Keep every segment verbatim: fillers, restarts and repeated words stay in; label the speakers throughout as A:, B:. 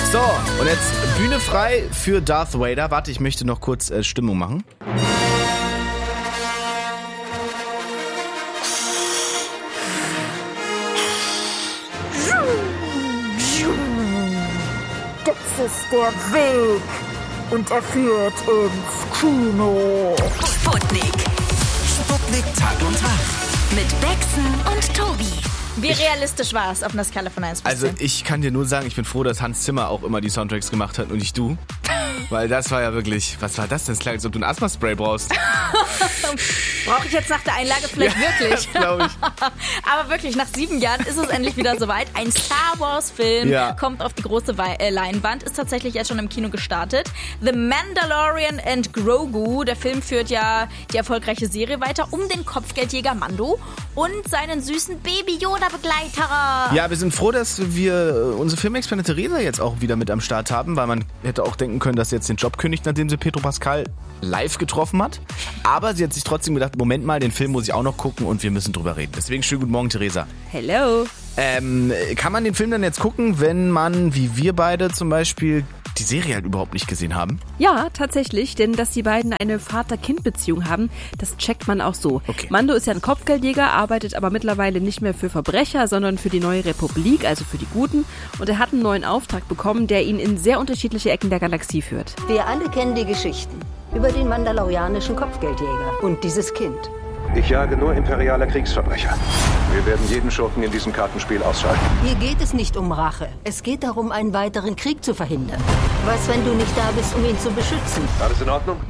A: So, und jetzt Bühne frei für Darth Vader. Warte, ich möchte noch kurz äh, Stimmung machen.
B: Das ist der Weg und er führt ins Kino.
C: Sputnik.
D: Sputnik Tag und Nacht.
C: Mit Bexen und Tobi.
E: Wie realistisch war es auf einer Skala von eins bis zehn?
A: Also ich kann dir nur sagen, ich bin froh, dass Hans Zimmer auch immer die Soundtracks gemacht hat und nicht du. Weil das war ja wirklich, was war das denn? Es klang, als ob du ein Asthma-Spray brauchst.
E: Brauche ich jetzt nach der Einlage vielleicht
A: Ja,
E: wirklich?
A: glaube ich.
E: Aber wirklich, nach sieben Jahren ist es endlich wieder soweit. Ein Star Wars-Film
A: Ja.
E: kommt auf die große Wei- äh, Leinwand, ist tatsächlich jetzt schon im Kino gestartet. The Mandalorian and Grogu. Der Film führt ja die erfolgreiche Serie weiter um den Kopfgeldjäger Mando und seinen süßen Baby-Yoda-Begleiter.
A: Ja, wir sind froh, dass wir unsere Filmexpertin Theresa jetzt auch wieder mit am Start haben, weil man hätte auch denken können, dass sie jetzt den Job kündigt, nachdem sie Pedro Pascal live getroffen hat. Aber sie hat sich trotzdem gedacht, Moment mal, den Film muss ich auch noch gucken und wir müssen drüber reden. Deswegen schönen guten Morgen, Theresa.
E: Hello.
A: Ähm, kann man den Film dann jetzt gucken, wenn man, wie wir beide zum Beispiel, die Serie halt überhaupt nicht gesehen haben?
F: Ja, tatsächlich, denn dass die beiden eine Vater-Kind-Beziehung haben, das checkt man auch so.
A: Okay.
F: Mando ist ja ein Kopfgeldjäger, arbeitet aber mittlerweile nicht mehr für Verbrecher, sondern für die neue Republik, also für die Guten. Und er hat einen neuen Auftrag bekommen, der ihn in sehr unterschiedliche Ecken der Galaxie führt.
G: Wir alle kennen die Geschichten über den mandalorianischen Kopfgeldjäger und dieses Kind.
H: Ich jage nur imperiale Kriegsverbrecher. Wir werden jeden Schurken in diesem Kartenspiel ausschalten.
G: Hier geht es nicht um Rache. Es geht darum, einen weiteren Krieg zu verhindern. Was, wenn du nicht da bist, um ihn zu beschützen?
H: Alles in Ordnung?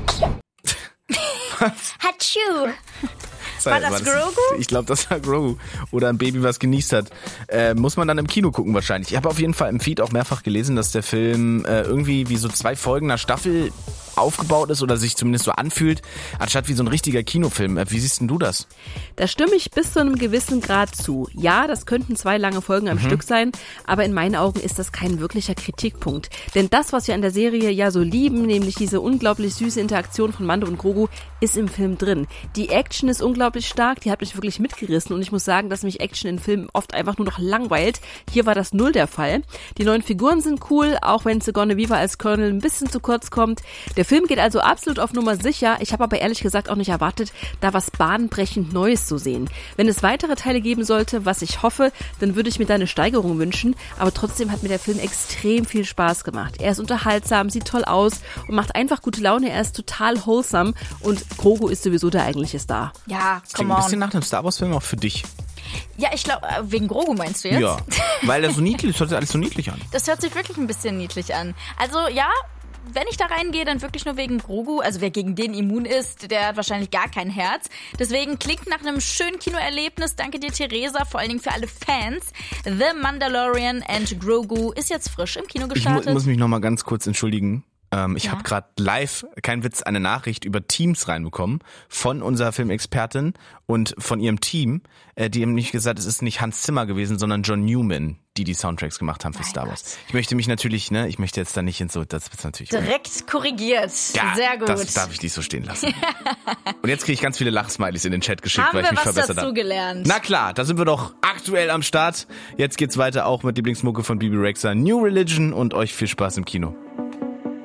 E: Hatschu. War das Grogu?
A: Ich glaube, das war Grogu. Oder ein Baby, was genießt hat. Äh, muss man dann im Kino gucken wahrscheinlich. Ich habe auf jeden Fall im Feed auch mehrfach gelesen, dass der Film äh, irgendwie wie so zwei Folgen einer Staffel aufgebaut ist oder sich zumindest so anfühlt, anstatt wie so ein richtiger Kinofilm. Wie siehst denn du das?
F: Da stimme ich bis zu einem gewissen Grad zu. Ja, das könnten zwei lange Folgen am mhm. Stück sein, aber in meinen Augen ist das kein wirklicher Kritikpunkt. Denn das, was wir an der Serie ja so lieben, nämlich diese unglaublich süße Interaktion von Mando und Grogu, ist im Film drin. Die Action ist unglaublich stark, die hat mich wirklich mitgerissen und ich muss sagen, dass mich Action in Filmen oft einfach nur noch langweilt. Hier war das null der Fall. Die neuen Figuren sind cool, auch wenn Sigourney Weaver als Colonel ein bisschen zu kurz kommt. Der Film geht also absolut auf Nummer sicher. Ich habe aber ehrlich gesagt auch nicht erwartet, da was bahnbrechend Neues zu sehen. Wenn es weitere Teile geben sollte, was ich hoffe, dann würde ich mir da eine Steigerung wünschen. Aber trotzdem hat mir der Film extrem viel Spaß gemacht. Er ist unterhaltsam, sieht toll aus und macht einfach gute Laune. Er ist total wholesome und Grogu ist sowieso der eigentliche Star.
E: Ja,
A: Klingt
E: come
A: ein
E: on.
A: bisschen nach einem Star Wars Film auch für dich.
E: Ja, ich glaube, wegen Grogu meinst du jetzt?
A: Ja, weil er so niedlich, das hört sich alles so niedlich an.
E: Das hört sich wirklich ein bisschen niedlich an. Also ja, wenn ich da reingehe, dann wirklich nur wegen Grogu. Also wer gegen den immun ist, der hat wahrscheinlich gar kein Herz. Deswegen klingt nach einem schönen Kinoerlebnis. Danke dir, Theresa, vor allen Dingen für alle Fans. The Mandalorian and Grogu ist jetzt frisch im Kino
A: Ich
E: gestartet.
A: mu- muss mich noch mal ganz kurz entschuldigen. Ähm, ich
E: Ja.
A: habe gerade live, kein Witz, eine Nachricht über Teams reinbekommen von unserer Filmexpertin und von ihrem Team. Äh, die haben nicht gesagt, es ist nicht Hans Zimmer gewesen, sondern John Newman, die die Soundtracks gemacht haben für
E: Mein
A: Star Wars.
E: Gott.
A: Ich möchte mich natürlich, ne, ich möchte jetzt da nicht in so, das wird natürlich...
E: Direkt korrigiert.
A: Ja,
E: Sehr gut.
A: das darf ich nicht so stehen lassen. Und jetzt kriege ich ganz viele Lachsmileys in den Chat geschickt,
E: Haben
A: weil ich
E: wir
A: mich
E: was
A: verbessert
E: dazu
A: habe.
E: gelernt?
A: Na klar, da sind wir doch aktuell am Start. Jetzt geht's weiter auch mit Lieblingsmucke von Bibi Rexha, New Religion und euch viel Spaß im Kino.